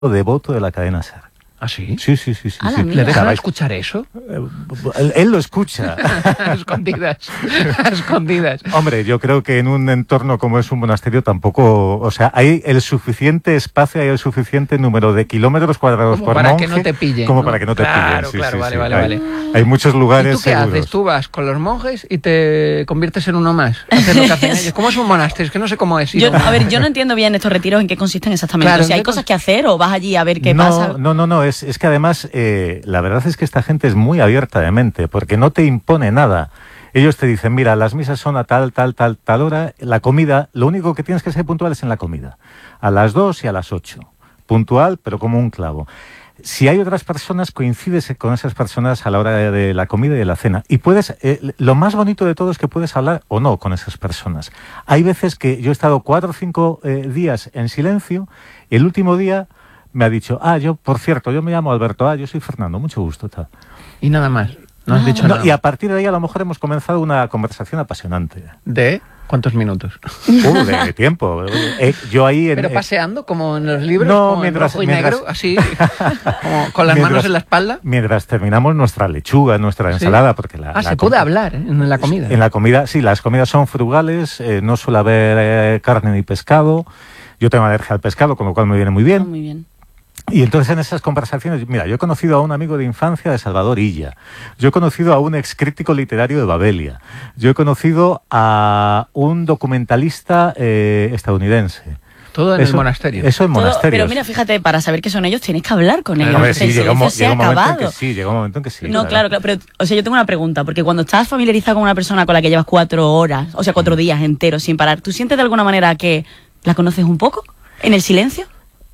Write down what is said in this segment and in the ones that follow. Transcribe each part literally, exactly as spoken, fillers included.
devoto de la cadena SER. ¿Ah, sí? Sí, sí, sí. sí, ¿A sí. ¿Le dejan escuchar eso? Él, él lo escucha. A escondidas. A escondidas. Hombre, yo creo que en un entorno como es un monasterio tampoco... O sea, hay el suficiente espacio, hay el suficiente número de kilómetros cuadrados como por para monje... que no te pillen. Como ¿no? para que no te claro, pillen. Sí, claro, sí, vale, sí. vale, hay, vale. Hay muchos lugares ¿Y tú qué seguros. haces? Tú vas con los monjes y te conviertes en uno más. Haces lo que hacen ellos. ¿Cómo es un monasterio? Es que no sé cómo es. Yo, a ver, yo no entiendo bien estos retiros en qué consisten exactamente. Claro, o sea, ¿hay cosas que hacer o vas allí a ver qué no, pasa? No, no, no. Es, es que además... Eh, la verdad es que esta gente es muy abierta de mente, porque no te impone nada. Ellos te dicen, mira, las misas son a tal, tal, tal, tal hora, la comida, lo único que tienes que ser puntual es en la comida. A las dos y a las ocho. Puntual, pero como un clavo. Si hay otras personas, coincides con esas personas a la hora de, de la comida y de la cena. Y puedes, eh, lo más bonito de todo es que puedes hablar o no con esas personas. Hay veces que yo he estado cuatro o cinco eh, días en silencio, y el último día... me ha dicho, ah, yo, por cierto, yo me llamo Alberto, ah, yo soy Fernando, mucho gusto, tal. Y nada más, no has dicho no, nada. Y a partir de ahí a lo mejor hemos comenzado una conversación apasionante. ¿De cuántos minutos? Uh, de tiempo. Eh, yo ahí... En, ¿Pero paseando, como en los libros? No, como mientras... en rojo y mientras negro, así, como con las mientras, manos en la espalda. Mientras terminamos nuestra lechuga, nuestra ensalada, ¿sí? Porque la... Ah, la se puede hablar ¿eh? en la comida. En la comida, sí, las comidas son frugales, eh, no suele haber eh, carne ni pescado. Yo tengo alergia al pescado, con lo cual me viene muy bien. Oh, muy bien. Y entonces en esas conversaciones, mira, yo he conocido a un amigo de infancia de Salvador Illa, yo he conocido a un ex crítico literario de Babelia, yo he conocido a un documentalista eh, estadounidense. Todo en eso, el monasterio. Eso en Todo, monasterios. Pero mira, fíjate, para saber qué son ellos tienes que hablar con ellos. A ver, sí, el llega un, silencio se llega ha un momento acabado. en que sí, llega un momento en que sí. No, claro, claro, pero o sea, yo tengo una pregunta, porque cuando estás familiarizado con una persona con la que llevas cuatro horas, o sea, cuatro días enteros sin parar, ¿tú sientes de alguna manera que la conoces un poco en el silencio?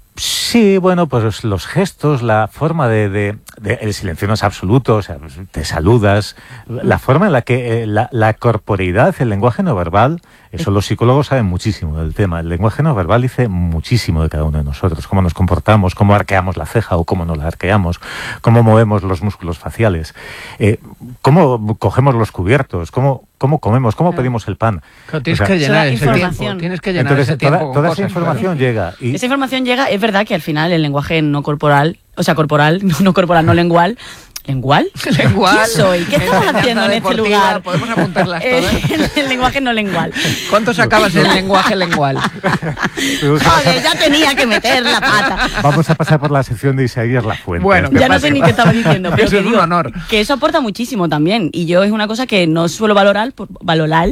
Sí, bueno, pues los gestos, la forma de, de, de... El silencio no es absoluto, o sea, te saludas. La forma en la que... Eh, la, la corporeidad, el lenguaje no verbal, eso los psicólogos saben muchísimo del tema. El lenguaje no verbal dice muchísimo de cada uno de nosotros. Cómo nos comportamos, cómo arqueamos la ceja o cómo no la arqueamos, cómo movemos los músculos faciales, eh, cómo cogemos los cubiertos, cómo... cómo comemos, cómo claro. pedimos el pan. Claro, tienes, o sea, que llenar ese información. tiempo, tienes que llenar Entonces, ese tiempo. toda, con toda cosas, esa información claro. llega. Y... Esa información llega, es verdad que al final el lenguaje no corporal, o sea, corporal, no, no corporal, no lengual. ¿Lengual? ¿Lengual? ¿Quién soy? ¿Qué estamos Enseñanza haciendo en este deportiva, lugar? Podemos apuntarlas Eh, todas. el lenguaje no lengual. ¿Cuánto sacabas en el lenguaje lengual? Joder, ya tenía que meter la pata. Vamos a pasar por la sección de Isaías Lafuente. Bueno, Ya no sé ni qué estaba diciendo, pero Eso que es un digo, honor. que eso aporta muchísimo también. Y yo es una cosa que no suelo valorar, por, valorar,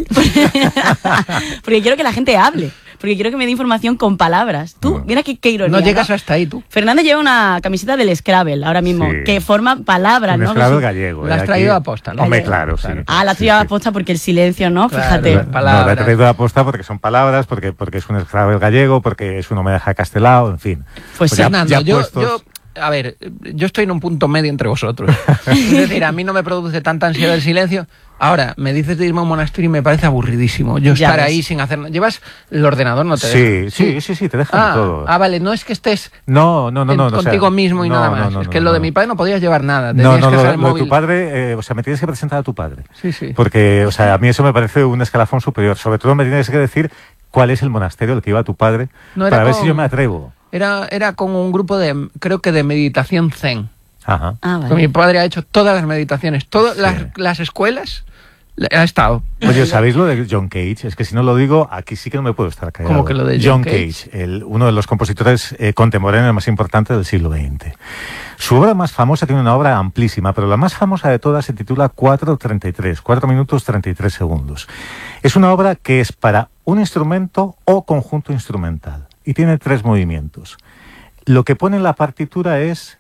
porque quiero que la gente hable. Porque quiero que me dé información con palabras. Tú, mira qué, qué ironía. No llegas ¿no? hasta ahí tú. Fernando lleva una camiseta del Scrabble ahora mismo, Sí. que forma palabras, Un ¿no? Scrabble Que sí. gallego. La has eh, traído aquí. a posta, ¿no? Hombre, Gallego. claro, sí. Ah, la has Sí, traído a sí. posta porque el silencio, ¿no? Claro, Fíjate. claro. Palabras. No, la he traído a posta porque son palabras, porque, porque es un Scrabble gallego, porque es un homenaje a Castelao, en fin. Pues sí. ya- Fernando, ya yo, puestos- yo, a ver, yo estoy en un punto medio entre vosotros. Es decir, a mí no me produce tanta ansiedad el silencio. Ahora, me dices de irme a un monasterio y me parece aburridísimo. Yo Ya estar ves. ahí sin hacer nada. ¿Llevas el ordenador? No te Sí, deja. sí, sí, sí, te dejan Ah, todo. ah, vale, no es que estés No, no, no, en- no. no, o sea, contigo mismo y no, nada no, más. no, es no, que no, lo de no. mi padre no podías llevar nada. No, Tenías no, que lo, dejar el lo de móvil. tu padre, eh, o sea, me tienes que presentar a tu padre. Sí, sí. Porque, o sea, a mí eso me parece un escalafón superior. Sobre todo me tienes que decir cuál es el monasterio al que iba tu padre, No era para ver con- si yo me atrevo. Era, era con un grupo de, creo que de meditación zen. Ajá. Ah, Porque mi vale. padre ha hecho todas las meditaciones, todas Sí. las, las escuelas, le- ha estado. Oye, ¿sabéis lo de John Cage? Es que si no lo digo, aquí sí que no me puedo estar callado. ¿Cómo que lo de John Cage? el, uno de los compositores eh, contemporáneos más importantes del siglo veinte. Su obra más famosa tiene una obra amplísima, pero la más famosa de todas se titula cuatro treinta y tres, cuatro minutos treinta y tres segundos. Es una obra que es para un instrumento o conjunto instrumental y tiene tres movimientos. Lo que pone en la partitura es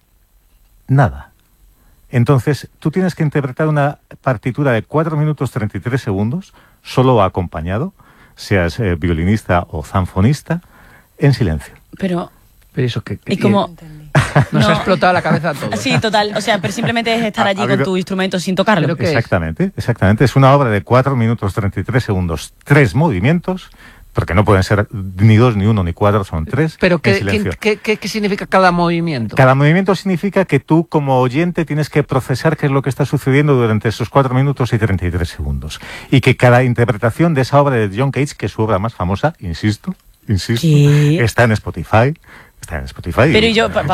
nada. Entonces, tú tienes que interpretar una partitura de cuatro minutos treinta y tres segundos, solo o acompañado, seas eh, violinista o zanfonista, en silencio. Pero, Pero eso que, que- y como... nos No. ha explotado la cabeza a todos. Sí, total. O sea, pero simplemente es estar Ha- allí ha con habido- tu instrumento sin tocarlo. Pero ¿qué es? Exactamente, exactamente. Es una obra de cuatro minutos treinta y tres segundos, tres movimientos, porque no pueden ser ni dos, ni uno, ni cuatro, son tres. Pero en ¿qué, silencio. qué, qué, qué significa cada movimiento? Cada movimiento significa que tú, como oyente, tienes que procesar qué es lo que está sucediendo durante esos cuatro minutos y treinta y tres segundos. Y que cada interpretación de esa obra de John Cage, que es su obra más famosa, insisto, insisto, ¿Qué? está en Spotify. Está en Spotify. Pero y yo, pa-